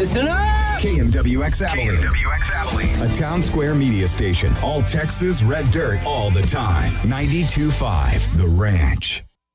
Listen up! KMWX Abilene. KMWX Abilene. A Town Square media station. All Texas red dirt all the time. 92.5 The Ranch.